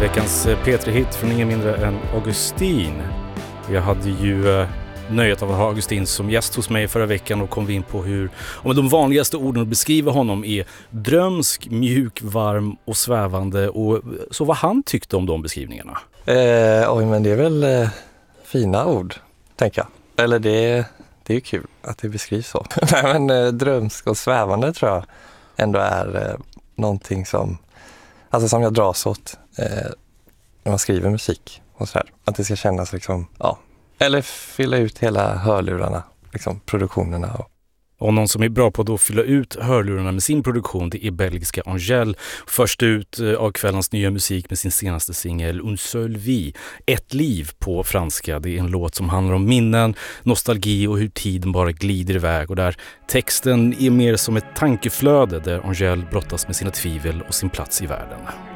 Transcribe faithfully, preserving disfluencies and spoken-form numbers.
Veckans P tre-hit från ingen mindre än Augustin. Jag hade ju eh, nöjet av att ha Augustin som gäst hos mig förra veckan och kom vi in på hur om de vanligaste orden att beskriva honom är drömsk, mjuk, varm och svävande. Och så vad han tyckte om de beskrivningarna? Eh, oj, men det är väl eh, fina ord, tänker jag. Eller det, det är ju kul att det beskrivs så. Nej, men eh, drömsk och svävande tror jag ändå är eh, någonting som, alltså som jag dras åt eh, när man skriver musik och så här. Att det ska kännas liksom, ja. Eller fylla ut hela hörlurarna, liksom produktionerna. Och... och någon som är bra på att då fylla ut hörlurarna med sin produktion, det är belgiska Angèle. Först ut av kvällens nya musik med sin senaste singel Un seul vie, Ett liv på franska. Det är en låt som handlar om minnen, nostalgi och hur tiden bara glider iväg. Och där texten är mer som ett tankeflöde där Angèle brottas med sina tvivel och sin plats i världen.